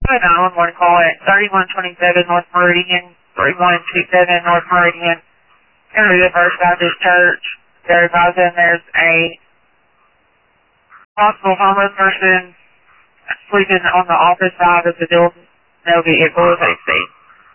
Hi, 911 call at 3127 North Meridian, 3127 North Meridian. Area First Baptist Church. They're advising there's a possible homeless person sleeping on the opposite side of the building. No vehicle is safe.